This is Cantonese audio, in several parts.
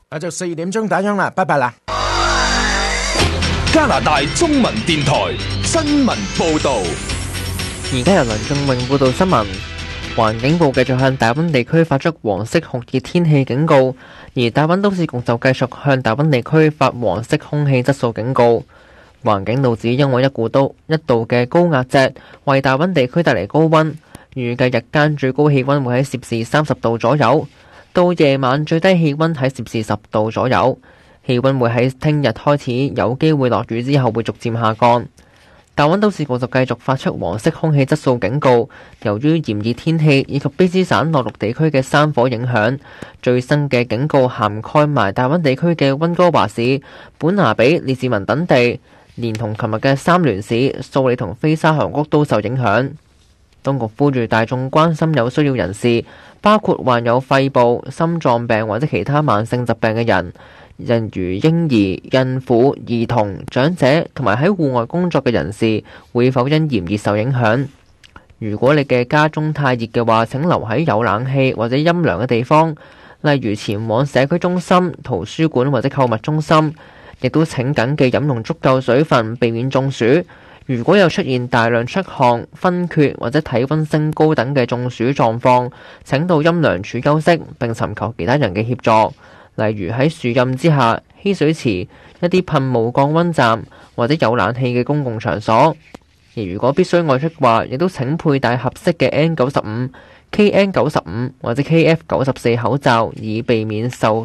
就4點鐘打烊啦，拜拜啦。 加拿大中文電台新聞報導。 而家由梁仲榮報道新聞。環境部繼續向大溫地區發出黃色酷熱天氣警告，而大溫都市局就繼續向大溫地區發黃色空氣質素警告。環境部指因為一度嘅高壓脊為大溫地區帶嚟高溫，預計日間最高氣溫會喺攝氏30度左右，到夜晚最低氣溫喺攝氏10度左右。氣溫會喺聽日開始有機會落雨之後會逐漸下降。大溫都市局就繼續發出黃色空氣質素警告，由於炎熱天氣以及卑詩省內陸地區嘅山火影響，最新嘅警告涵蓋埋大溫地區嘅溫哥華市、本拿比、列治文等地，連同琴日嘅三聯市、素里同菲沙峽谷都受影響。當局呼籲大眾關心有需要人士，包括患有肺部、心臟病或者其他慢性疾病嘅人，例如嬰兒、孕婦、兒童、長者同埋喺戶外工作嘅人士，會否因炎熱受影響？如果你嘅家中太熱嘅話，請留喺有冷氣或者陰涼嘅地方，例如前往社區中心、圖書館或者購物中心。亦都請緊記飲用足夠水分，避免中暑。如果有出現大量出汗、昏厥或者體溫升高等嘅中暑狀況，請到陰涼處休息並尋求其他人嘅協助，例如喺樹蔭之下、嬉水池、一啲噴霧降溫站或者有冷氣嘅公共場所。而如果必須外出嘅話，亦都請佩戴合適嘅 N95、KN95 或者 KF94 口罩，以避免受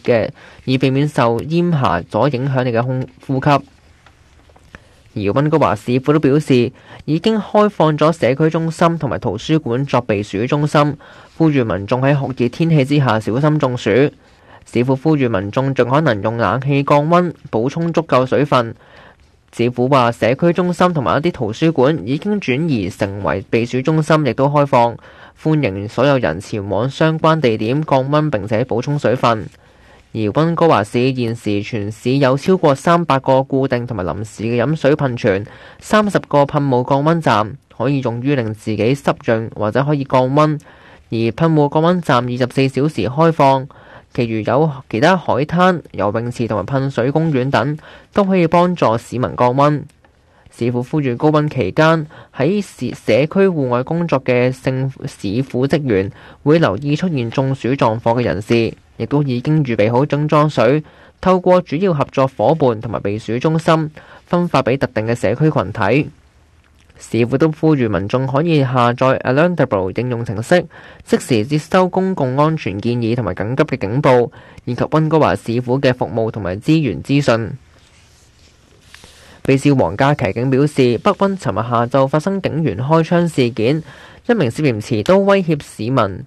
煙霞所影響你嘅呼吸。而溫哥華市府都表示，已經開放咗社區中心同埋圖書館作避暑中心，呼籲民眾喺酷熱天氣之下小心中暑。市府呼籲民眾盡可能用冷氣降溫，補充足夠水分。市府話，社區中心同埋一啲圖書館已經轉移成為避暑中心，亦都開放，歡迎所有人前往相關地點降溫並且補充水分。而溫哥華市現時全市有超過300個固定同埋臨時嘅飲水噴泉，30個噴霧降溫站，可以用於令自己濕潤或者可以降溫。而噴霧降溫站24小時開放，其餘有其他海灘、游泳池同埋噴水公園等，都可以幫助市民降溫。市府呼籲高溫期間喺社區戶外工作嘅市府職員會留意出現中暑狀況嘅人士，亦都已經預備好樽裝水，透過主要合作夥伴同埋避暑中心分發俾特定嘅社區群體。市府都呼籲民眾可以下載 Alertable 應用程式，即時接收公共安全建議同埋緊急嘅警報，以及溫哥華市府嘅服務同埋資源資訊。卑詩皇家騎警表示，北溫尋日下晝發生警員開槍事件，一名涉嫌持刀威脅市民